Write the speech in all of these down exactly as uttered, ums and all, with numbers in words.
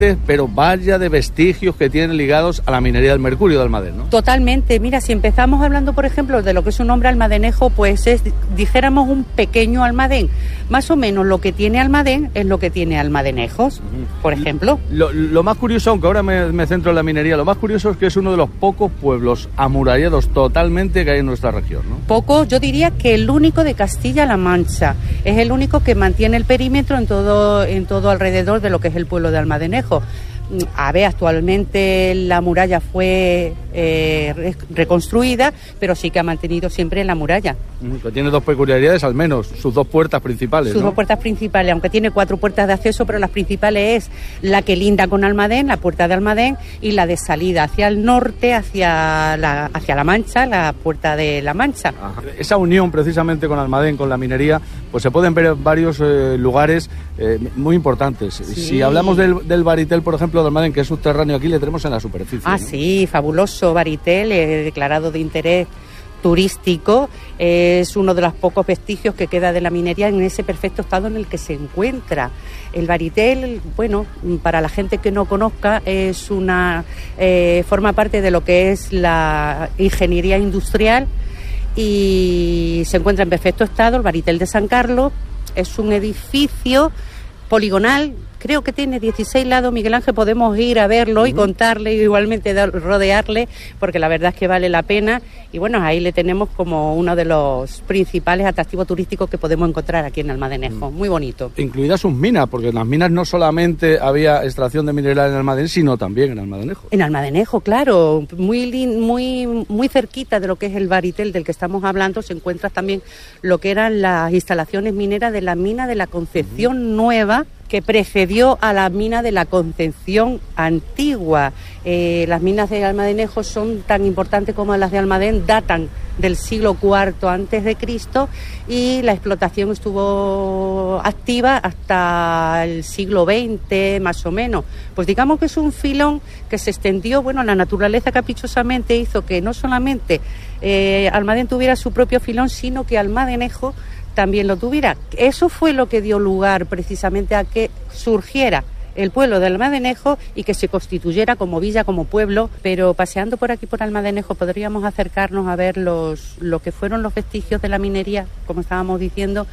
pero vaya de vestigios que tienen ligados a la minería del mercurio de Almadén, ¿no? Totalmente. Mira, si empezamos hablando, por ejemplo, de lo que es un nombre almadenejo, pues es, dijéramos, un pequeño Almadén. Más o menos lo que tiene Almadén es lo que tiene Almadenejos, uh-huh. por ejemplo. Lo, lo más curioso, aunque ahora me, me centro en la minería, lo más curioso es que es uno de los pocos pueblos amurallados totalmente que hay en nuestra región, ¿no? Poco, yo diría que el único de Castilla-La Mancha. Es el único que mantiene el perímetro en todo, en todo alrededor de lo que es el pueblo de Almadenejo. A ver, actualmente la muralla fue eh, reconstruida, pero sí que ha mantenido siempre la muralla. Que tiene dos peculiaridades al menos, sus dos puertas principales, Sus ¿no? dos puertas principales, aunque tiene cuatro puertas de acceso, pero las principales es la que linda con Almadén, la puerta de Almadén, y la de salida hacia el norte, hacia la, hacia la Mancha, la puerta de la Mancha. Ajá. Esa unión precisamente con Almadén, con la minería, pues se pueden ver en varios eh, lugares eh, muy importantes. Sí. Si hablamos del, del Baritel, por ejemplo, de Almadén, que es subterráneo, aquí le tenemos en la superficie. Ah, ¿no? Sí, fabuloso Baritel, eh, declarado de interés turístico, es uno de los pocos vestigios que queda de la minería en ese perfecto estado en el que se encuentra. El Baritel, bueno, para la gente que no conozca, es una eh, forma parte de lo que es la ingeniería industrial y se encuentra en perfecto estado. El Baritel de San Carlos es un edificio poligonal. Creo que tiene dieciséis lados, Miguel Ángel, podemos ir a verlo uh-huh. y contarle, y igualmente rodearle, porque la verdad es que vale la pena. Y bueno, ahí le tenemos como uno de los principales atractivos turísticos que podemos encontrar aquí en Almadenejo. Uh-huh. Muy bonito. Incluidas sus minas, porque en las minas no solamente había extracción de mineral en Almadén, sino también en Almadenejo. En Almadenejo, claro, muy, muy, muy cerquita de lo que es el Baritel del que estamos hablando, se encuentra también lo que eran las instalaciones mineras de la mina de la Concepción uh-huh. Nueva, que precedió a la mina de la Concepción antigua. Eh, las minas de Almadenejo son tan importantes como las de Almadén, datan del siglo cuarto antes de Cristo y la explotación estuvo activa hasta el siglo veinte más o menos. Pues digamos que es un filón que se extendió, bueno, la naturaleza caprichosamente hizo que no solamente eh, Almadén tuviera su propio filón, sino que Almadenejo también lo tuviera. Eso fue lo que dio lugar precisamente a que surgiera el pueblo de Almadenejo y que se constituyera como villa, como pueblo. Pero paseando por aquí por Almadenejo podríamos acercarnos a ver los lo que fueron los vestigios de la minería, como estábamos diciendo,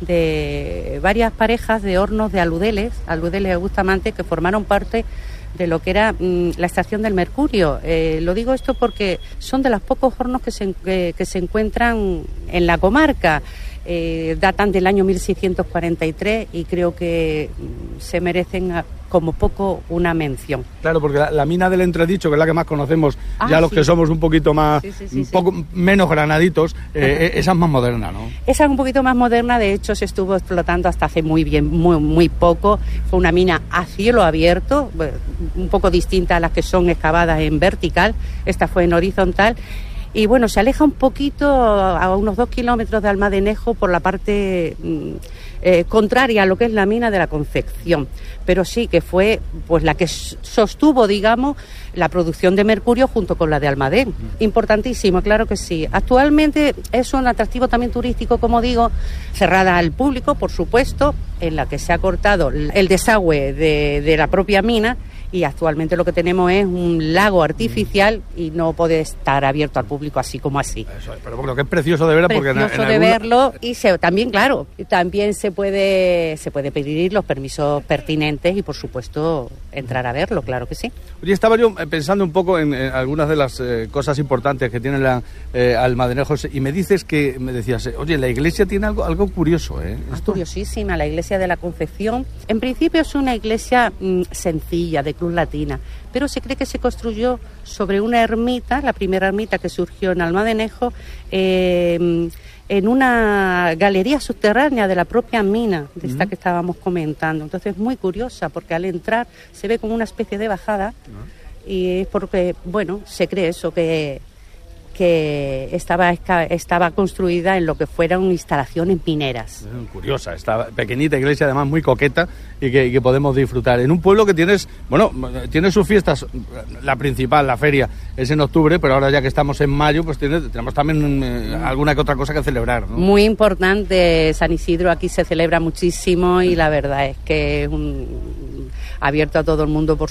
de varias parejas de hornos de aludeles, aludeles de Bustamante, que formaron parte de lo que era mmm, la extracción del mercurio. Eh, lo digo esto porque son de los pocos hornos que se, que, que se encuentran en la comarca. Eh, datan del año mil seiscientos cuarenta y tres y creo que se merecen a, como poco una mención. Claro, porque la, la mina del Entredicho, que es la que más conocemos, ah, ya los sí. que somos un poquito más, sí, sí, sí, un poco sí. menos granaditos, eh, esa es más moderna, ¿no? Esa es un poquito más moderna, de hecho se estuvo explotando hasta hace muy bien, muy, muy poco. Fue una mina a cielo abierto, un poco distinta a las que son excavadas en vertical, esta fue en horizontal. Y bueno, se aleja un poquito a unos dos kilómetros de Almadenejo por la parte eh, contraria a lo que es la mina de la Concepción. Pero sí que fue pues la que sostuvo, digamos, la producción de mercurio junto con la de Almadén. Importantísimo, claro que sí. Actualmente es un atractivo también turístico, como digo, cerrada al público, por supuesto, en la que se ha cortado el desagüe de, de la propia mina. Y actualmente lo que tenemos es un lago artificial y no puede estar abierto al público así como así. Eso es, pero lo que es precioso de ver, precioso porque en, en de alguna... verlo y se, también, claro, también se puede se puede pedir los permisos pertinentes y por supuesto entrar a verlo, claro que sí. Oye, estaba yo pensando un poco en, en algunas de las eh, cosas importantes que tiene la eh, Almadenejo y me dices que, me decías, oye, la iglesia tiene algo, algo curioso, ¿eh? Es curiosísima, la iglesia de la Concepción. En principio es una iglesia mmm, sencilla, de cruz latina, pero se cree que se construyó sobre una ermita, la primera ermita que surgió en Almadenejo, eh, en una galería subterránea de la propia mina, de esta uh-huh. que estábamos comentando. Entonces es muy curiosa, porque al entrar se ve como una especie de bajada, uh-huh. y es porque, bueno, se cree eso, que... que estaba, estaba construida en lo que fueran instalaciones mineras. Curiosa, esta pequeñita iglesia, además muy coqueta, y que, y que podemos disfrutar. En un pueblo que tienes, bueno, tiene sus fiestas, la principal, la feria, es en octubre, pero ahora ya que estamos en mayo, pues tiene, tenemos también eh, alguna que otra cosa que celebrar, ¿no? Muy importante, San Isidro aquí se celebra muchísimo y la verdad es que es un... abierto a todo el mundo, por